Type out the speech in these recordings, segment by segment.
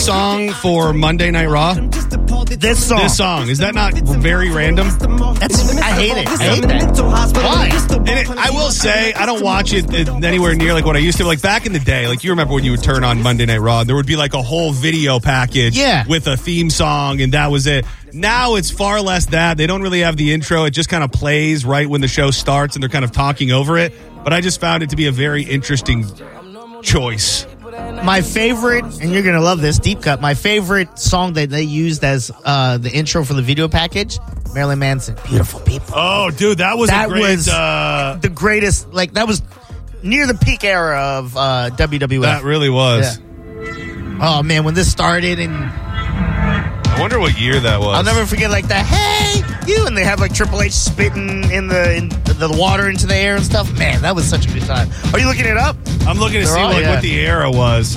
song for Monday Night Raw? This song. Is that not very random? I hate it. I hate that. Why? And I will say, I don't watch it anywhere near like what I used to. Like back in the day, like you remember when you would turn on Monday Night Raw, there would be like a whole video package with a theme song, and that was it. Now it's far less that. They don't really have the intro. It just kind of plays right when the show starts, and they're kind of talking over it. But I just found it to be a very interesting choice. My favorite, and you're going to love this, Deep Cut, my favorite song that they used as the intro for the video package, Marilyn Manson, Beautiful People. Oh, dude, that was the greatest, like, that was near the peak era of WWF. That really was. Yeah. Oh, man, when this started, and I wonder what year that was. I'll never forget, like, the, hey, you, and they have, like, Triple H spitting in the water into the air and stuff. Man, that was such a good time. Are you looking it up? I'm looking to see what the era was.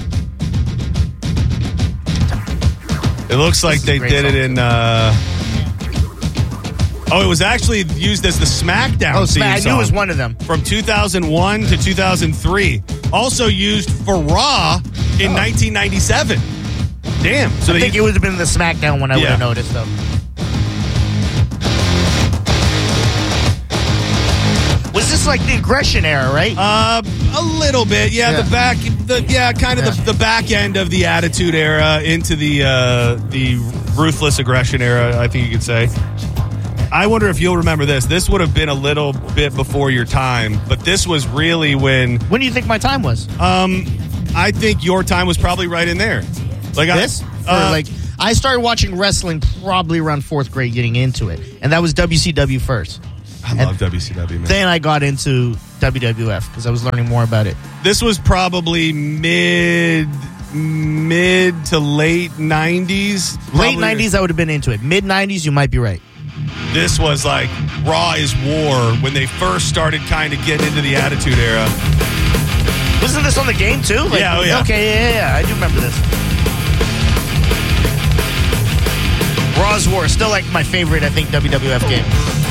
It looks like they did it in... it was actually used as the SmackDown theme I knew it was one of them. From 2001 to 2003. Also used for Raw in 1997. Damn. So I think it would have been the SmackDown one I would have noticed, though. Was this like the aggression era, right? A little bit, yeah. The back end of the Attitude Era into the ruthless aggression era, I think you could say. I wonder if you'll remember this. This would have been a little bit before your time, but this was really when... When do you think my time was? I think your time was probably right in there. Like this? I started watching wrestling probably around 4th grade, getting into it, and that was WCW first. I love WCW, man. Then I got into WWF because I was learning more about it. This was probably mid to late 90s. Late 90s, I would have been into it. Mid 90s, you might be right. This was like Raw is War when they first started kind of getting into the Attitude Era. Wasn't this on the game too? Like, yeah. Okay, yeah. I do remember this. Raw's War, still like my favorite, I think, WWF game.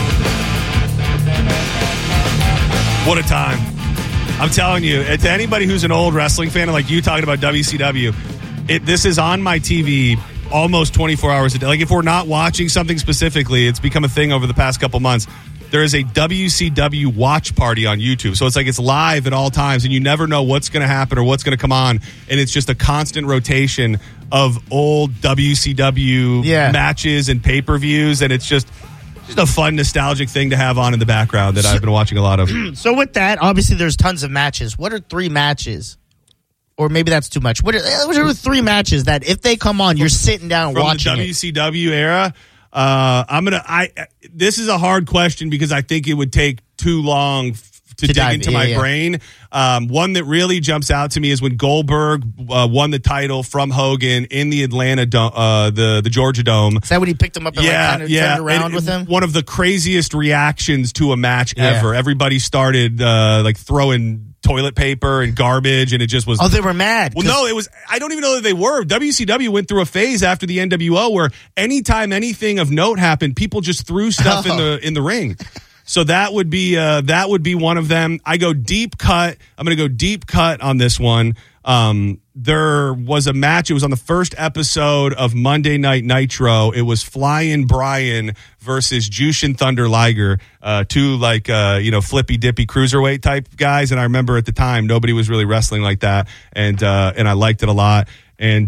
What a time. I'm telling you, to anybody who's an old wrestling fan, like you talking about WCW, this is on my TV almost 24 hours a day. Like if we're not watching something specifically, it's become a thing over the past couple months. There is a WCW watch party on YouTube. So it's like it's live at all times, and you never know what's going to happen or what's going to come on. And it's just a constant rotation of old WCW matches and pay-per-views, and it's just a fun, nostalgic thing to have on in the background that I've been watching a lot of. So with that, obviously there's tons of matches. What are 3 matches? Or maybe that's too much. What are 3 matches that if they come on, you're sitting down watching from the WCW era? This is a hard question because I think it would take too long to dig into my brain. One that really jumps out to me is when Goldberg won the title from Hogan in the Atlanta the Georgia Dome. Is that when he picked him up and turned around with him? One of the craziest reactions to a match ever. Everybody started throwing toilet paper and garbage, and it just was... Oh, they were mad. Well, no, it was... I don't even know that they were. WCW went through a phase after the NWO where anytime anything of note happened, people just threw stuff in the ring. So that would be one of them. I go deep cut. I'm going to go deep cut on this one. There was a match. It was on the first episode of Monday Night Nitro. It was Flying Brian versus Jushin Thunder Liger, two flippy dippy cruiserweight type guys. And I remember at the time nobody was really wrestling like that, and I liked it a lot. And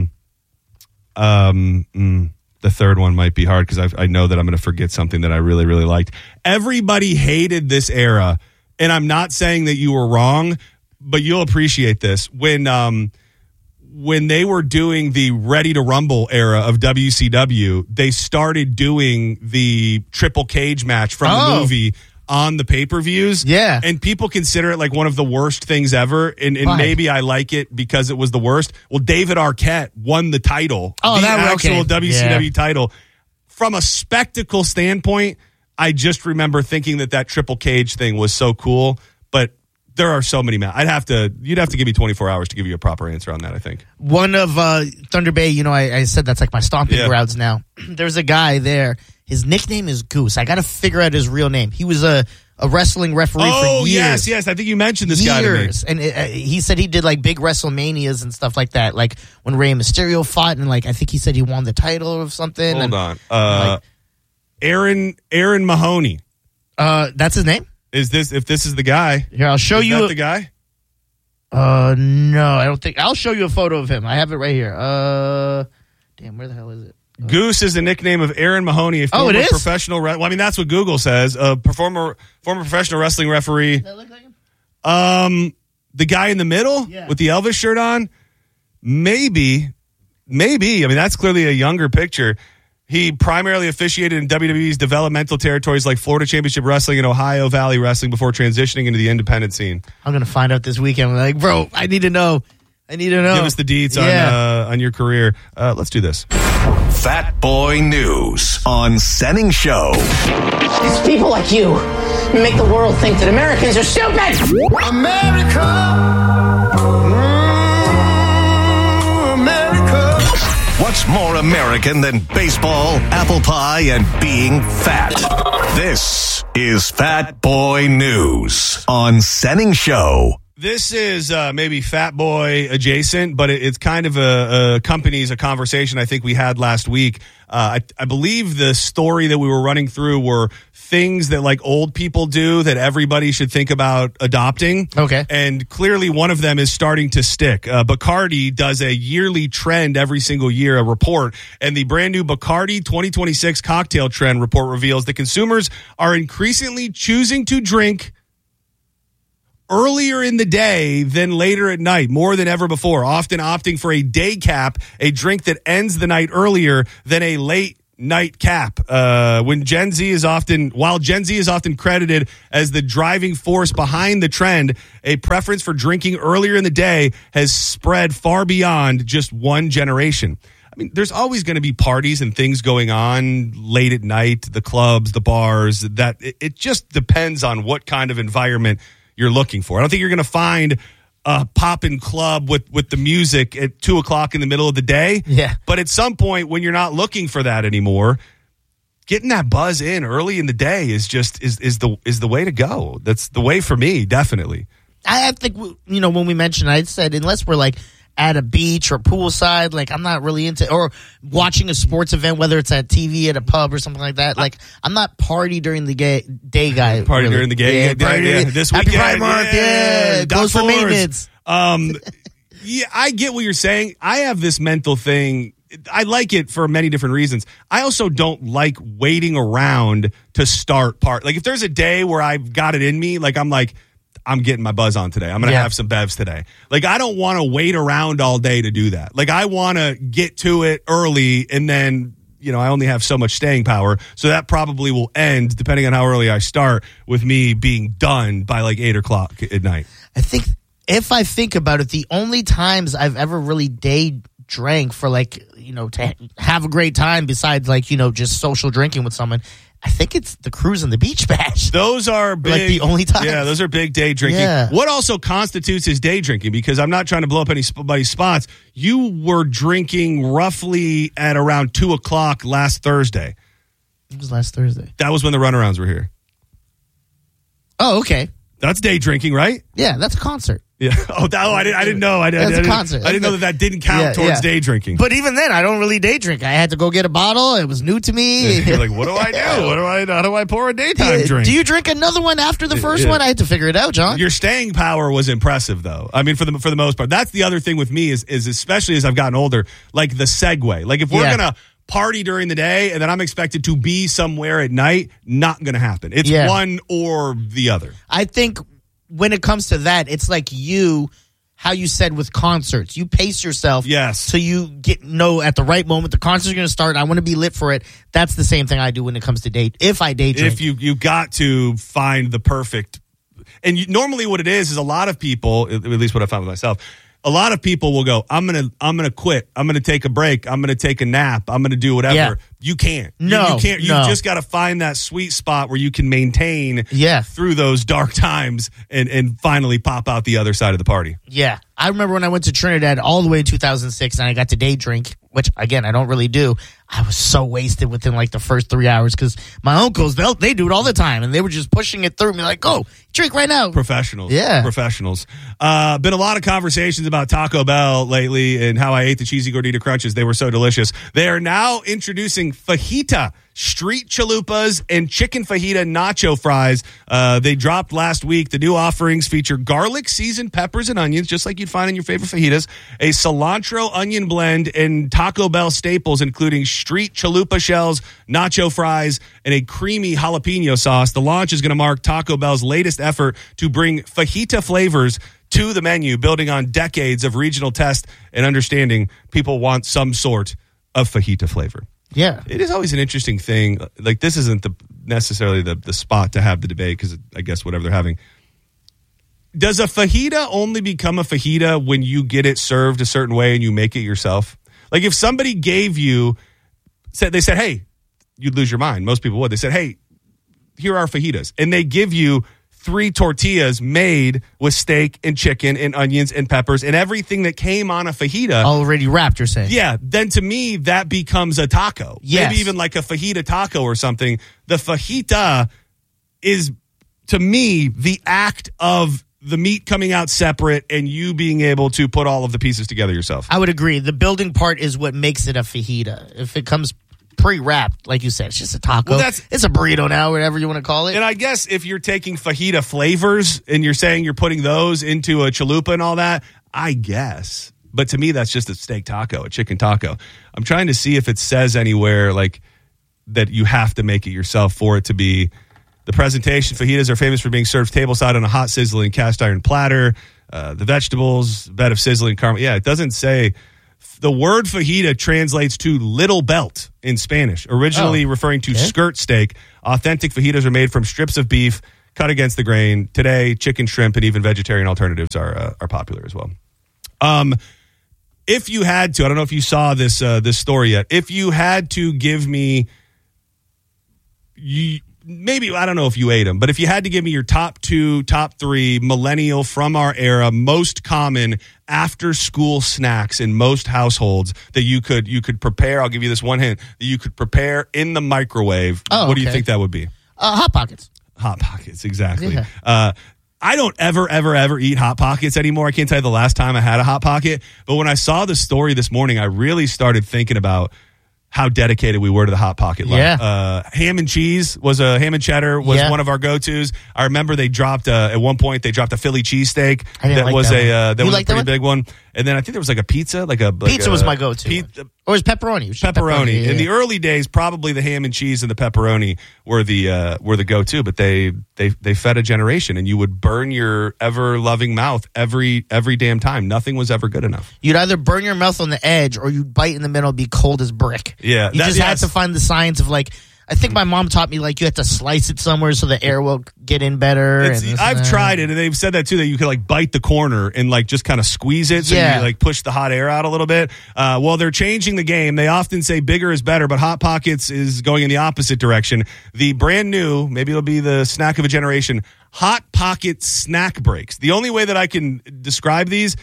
the third one might be hard because I know that I'm going to forget something that I really, really liked. Everybody hated this era, and I'm not saying that you were wrong, but you'll appreciate this. When they were doing the Ready to Rumble era of WCW, they started doing the Triple Cage match from the movie on the pay-per-views. Yeah. And people consider it like one of the worst things ever. And maybe I like it because it was the worst. Well, David Arquette won the title. The actual WCW title. From a spectacle standpoint, I just remember thinking that Triple Cage thing was so cool. But there are so many you'd have to give me 24 hours to give you a proper answer on that, I think. One of Thunder Bay, I said that's like my stomping grounds now. There's a guy there. His nickname is Goose. I got to figure out his real name. He was a a wrestling referee for years. Yes. I think you mentioned this guy to me. And he said he did like big WrestleManias and stuff like that. Like when Rey Mysterio fought, and like I think he said he won the title or something. Hold on. Aaron Mahoney. That's his name? If this is the guy? Here, I'll show you. Is that the guy? No, I don't think. I'll show you a photo of him. I have it right here. Damn, where the hell is it? Goose is the nickname of Aaron Mahoney, a former it is? professional. Well, I mean, that's what Google says. A former professional wrestling referee. Does that look like him? The guy in the middle with the Elvis shirt on. Maybe. I mean, that's clearly a younger picture. He primarily officiated in WWE's developmental territories like Florida Championship Wrestling and Ohio Valley Wrestling before transitioning into the independent scene. I'm gonna find out this weekend. I'm like, bro, I need to know. Give us the deets on your career. Let's do this. Fat Boy News on Senning Show. It's people like you who make the world think that Americans are stupid. America. What's more American than baseball, apple pie, and being fat? This is Fat Boy News on Senning Show. This is maybe Fat Boy adjacent, but it's kind of accompanies a conversation I think we had last week. I believe the story that we were running through were things that like old people do that everybody should think about adopting. Okay. And clearly one of them is starting to stick. Bacardi does a yearly trend every single year, a report, and the brand new Bacardi 2026 cocktail trend report reveals that consumers are increasingly choosing to drink earlier in the day than later at night, more than ever before, often opting for a day cap, a drink that ends the night earlier than a late night cap. While Gen Z is often credited as the driving force behind the trend, a preference for drinking earlier in the day has spread far beyond just one generation. I mean, there's always going to be parties and things going on late at night, the clubs, the bars, that it just depends on what kind of environment you're looking for. I don't think you're going to find a poppin' club with the music at 2:00 in the middle of the day. Yeah. But at some point when you're not looking for that anymore, getting that buzz in early in the day is the way to go. That's the way for me, definitely. I think, when we mentioned, I said, unless we're like at a beach or poolside, like I'm not really into, or watching a sports event, whether it's at TV at a pub or something like that. Like I'm not party during the day guy. Party during the day. This Happy weekend. Pride Month. Close for maintenance. Yeah, I get what you're saying. I have this mental thing. I like it for many different reasons. I also don't like waiting around to start Like if there's a day where I've got it in me, like I'm getting my buzz on today. I'm going to have some bevs today. Like, I don't want to wait around all day to do that. Like, I want to get to it early, and then, I only have so much staying power. So that probably will end, depending on how early I start, with me being done by like 8:00 at night. I think, if I think about it, the only times I've ever really day drank for like, to have a great time besides like, just social drinking with someone, I think it's the cruise and the beach bash. Those are big. Like the only time. Yeah, those are big day drinking. Yeah. What also constitutes as day drinking? Because I'm not trying to blow up anybody's spots. You were drinking roughly at around 2:00 last Thursday. It was last Thursday. That was when the runarounds were here. Oh, okay. That's day drinking, right? Yeah, that's a concert. Yeah. I didn't know. That's a concert. I didn't know that didn't count towards day drinking. But even then, I don't really day drink. I had to go get a bottle. It was new to me. You're like, what do I do? How do I pour a daytime drink? Do you drink another one after the first one? I had to figure it out, John. Your staying power was impressive, though. I mean, for the most part. That's the other thing with me is especially as I've gotten older, like the segue. Like if we're going to party during the day and then I'm expected to be somewhere at night, not going to happen. It's one or the other. I think when it comes to that, it's like how you said with concerts, you pace yourself. Yes. So you at the right moment, the concert's going to start. I want to be lit for it. That's the same thing I do when it comes to date. If I day drink. If you got to find the perfect, and normally what it is a lot of people, at least what I found with myself, a lot of people will go, I'm gonna quit. I'm gonna take a break. I'm gonna take a nap. I'm gonna do whatever. Yeah. You can't. No, you can't. You just got to find that sweet spot where you can maintain through those dark times and finally pop out the other side of the party. Yeah. I remember when I went to Trinidad all the way in 2006 and I got to day drink which again I don't really do, I was so wasted within like the first 3 hours because my uncles they do it all the time and they were just pushing it through me like, go drink right now. Professionals. Yeah. Professionals. Been a lot of conversations about Taco Bell lately and how I ate the cheesy gordita crunches. They were so delicious. They are now introducing fajita, street chalupas, and chicken fajita nacho fries. They dropped last week. The new offerings feature garlic, seasoned peppers, and onions, just like you'd find in your favorite fajitas, a cilantro onion blend, and Taco Bell staples, including street chalupa shells, nacho fries, and a creamy jalapeno sauce. The launch is going to mark Taco Bell's latest effort to bring fajita flavors to the menu, building on decades of regional test and understanding people want some sort of fajita flavor. Yeah. It is always an interesting thing. Like, this isn't necessarily the spot to have the debate because I guess whatever they're having. Does a fajita only become a fajita when you get it served a certain way and you make it yourself? Like, if somebody gave you, they said, hey, you'd lose your mind. Most people would. They said, hey, here are fajitas. And they give you 3 tortillas made with steak and chicken and onions and peppers and everything that came on a fajita. Already wrapped, you're saying? Yeah, then to me, that becomes a taco. Yes. Maybe even like a fajita taco or something. The fajita is, to me, the act of the meat coming out separate and you being able to put all of the pieces together yourself. I would agree. The building part is what makes it a fajita. If it comes pre-wrapped, like you said, it's just a taco. Well, it's a burrito now, whatever you want to call it. And I guess if you're taking fajita flavors and you're saying you're putting those into a chalupa and all that, I guess. But to me, that's just a steak taco, a chicken taco. I'm trying to see if it says anywhere like that you have to make it yourself for it to be. The presentation, fajitas are famous for being served tableside on a hot sizzling cast iron platter. The vegetables, bed of sizzling caramel. Yeah, it doesn't say. The word fajita translates to little belt in Spanish, originally referring to skirt steak. Authentic fajitas are made from strips of beef cut against the grain. Today, chicken, shrimp, and even vegetarian alternatives are popular as well. If you had to, I don't know if you saw this story yet. If you had to give me, maybe, I don't know if you ate them, but if you had to give me your top 2, top 3 millennial from our era, most common after school snacks in most households that you could prepare, I'll give you this one hint, that you could prepare in the microwave. Oh, what do you okay. think that would be? Hot Pockets. Hot Pockets, exactly. Yeah. I don't ever eat Hot Pockets anymore. I can't tell you the last time I had a Hot Pocket, but when I saw the story this morning, I really started thinking about how dedicated we were to the Hot Pocket line. Yeah. Ham and cheese was ham and cheddar was one of our go-tos. I remember they dropped at one point they dropped a Philly cheesesteak that was a pretty big one. And then I think there was like a pizza, Pizza was my go-to. Or was pepperoni? Pepperoni. Yeah. In the early days, probably the ham and cheese and the pepperoni were the go-to, but they fed a generation, and you would burn your ever-loving mouth every damn time. Nothing was ever good enough. You'd either burn your mouth on the edge or you'd bite in the middle and be cold as brick. Yeah. You just had to find the science of like, I think my mom taught me like you have to slice it somewhere so the air will get in better. I've tried it, and they've said that too, that you could like bite the corner and like just kind of squeeze it so you like push the hot air out a little bit. Well, they're changing the game. They often say bigger is better, but Hot Pockets is going in the opposite direction. The brand new, maybe it'll be the snack of a generation, Hot Pocket snack breaks. The only way that I can describe these,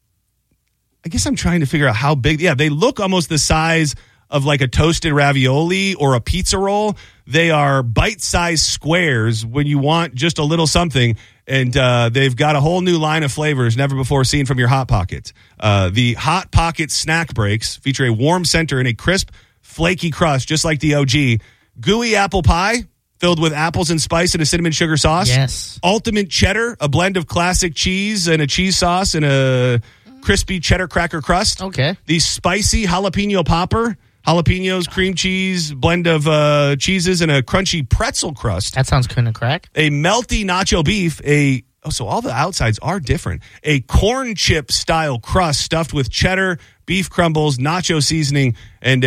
I guess I'm trying to figure out how big. Yeah, they look almost the size of like a toasted ravioli or a pizza roll. They are bite-sized squares when you want just a little something, and they've got a whole new line of flavors never before seen from your Hot Pockets. The Hot Pocket snack breaks feature a warm center and a crisp, flaky crust, just like the OG. Gooey apple pie filled with apples and spice and a cinnamon sugar sauce. Yes. Ultimate cheddar, a blend of classic cheese and a cheese sauce and a crispy cheddar cracker crust. Okay. The spicy jalapeno popper. Jalapenos, cream cheese, blend of cheeses, and a crunchy pretzel crust. That sounds kind of crack. A melty nacho beef, so all the outsides are different. A corn chip style crust stuffed with cheddar, beef crumbles, nacho seasoning, and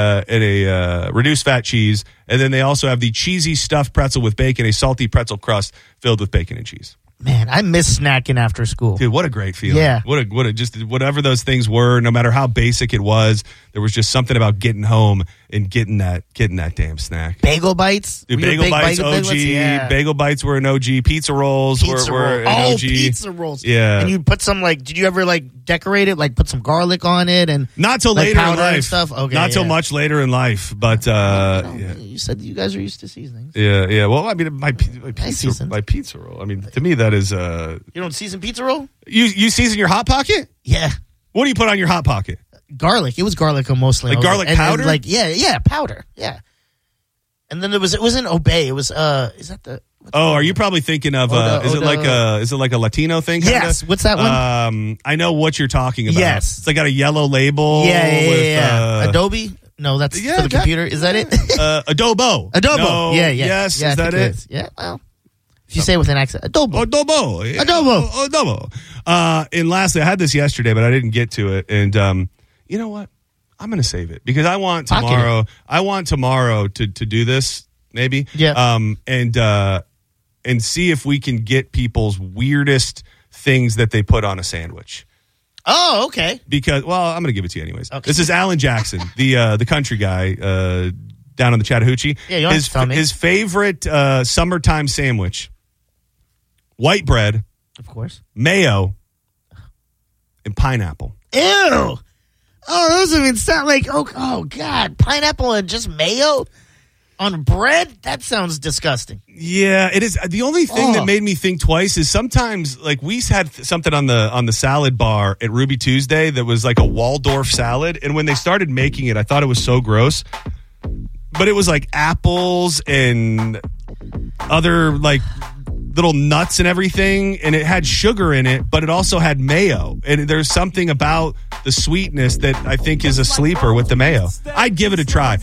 a reduced fat cheese. And then they also have the cheesy stuffed pretzel with bacon, a salty pretzel crust filled with bacon and cheese. Man, I miss snacking after school. Dude, what a great feeling. Yeah. What a just whatever those things were, no matter how basic it was, there was just something about getting home and getting that damn snack. Bagel Bites? Dude, Bagel Bites, OG. Yeah. Bagel Bites were an OG. Pizza rolls were an OG. Pizza rolls. Yeah. And you put some, did you ever, decorate it? Put some garlic on it? And not till later in powder life. And stuff? Okay, not till much later in life. But, you said you guys are used to seasonings. Yeah. Well, I mean, my pizza roll. I mean, to me, that is... You don't season pizza roll? You season your Hot Pocket? Yeah. What do you put on your Hot Pocket? Garlic. It was garlic mostly. Garlic powder? Powder. Yeah. And then it wasn't Obey. It was is that the are you probably thinking of is it like a Latino thing? Kinda? Yes. What's that one? I know what you're talking about. Yes. It's got a yellow label. Yeah. Adobe? No, that's for the computer. Is that it? Adobo. Adobo. No, yeah. Yes. Yeah, is that it? Yeah. Well, if you say it with an accent, Adobo. Adobo. And lastly, I had this yesterday, but I didn't get to it. And you know what? I'm going to save it because I want tomorrow. I want tomorrow to do this maybe. Yeah. And see if we can get people's weirdest things that they put on a sandwich. Oh, okay. Because I'm going to give it to you anyways. Okay. This is Alan Jackson, the country guy down in the Chattahoochee. Yeah, you don't have to tell me. His favorite summertime sandwich: white bread, of course, mayo, and pineapple. Ew. Oh, those even sound like, oh God, pineapple and just mayo on bread? That sounds disgusting. Yeah, it is. The only thing that made me think twice is sometimes, we had something on the salad bar at Ruby Tuesday that was like a Waldorf salad, and when they started making it, I thought it was so gross. But it was like apples and other little nuts and everything, and it had sugar in it, but it also had mayo. And there's something about the sweetness that I think is a sleeper with the mayo. I'd give it a try.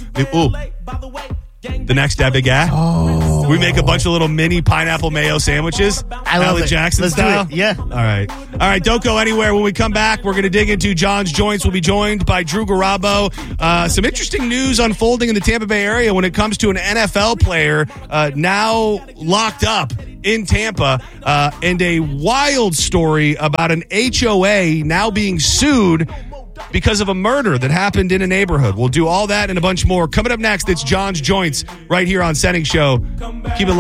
The next Big A. We make a bunch of little mini pineapple mayo sandwiches. I love Alan it. Jackson Let's style. do it. Yeah. All right. Don't go anywhere. When we come back, we're going to dig into John's Joints. We'll be joined by Drew Garabo. Some interesting news unfolding in the Tampa Bay area when it comes to an NFL player now locked up in Tampa, and a wild story about an HOA now being sued because of a murder that happened in a neighborhood. We'll do all that and a bunch more. Coming up next, it's John's Joints right here on Setting Show. Keep it live.